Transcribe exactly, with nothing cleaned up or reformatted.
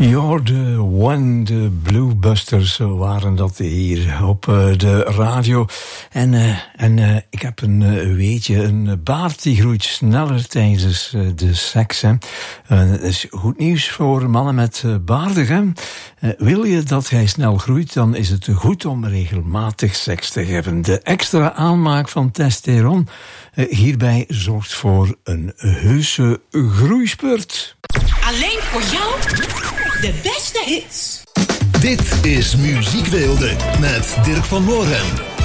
Ja, de One, de Blue Busters waren dat hier op uh, de radio. En, uh, en uh, ik heb een uh, weetje, een baard die groeit sneller tijdens uh, de seks. Hè. Uh, dat is goed nieuws voor mannen met uh, baarden. Hè. Uh, wil je dat hij snel groeit, dan is het goed om regelmatig seks te hebben. De extra aanmaak van testosteron uh, hierbij zorgt voor een heuse groeispurt. Alleen voor jou de beste hits. Dit is Muziekweelde met Dirk van Moorhem.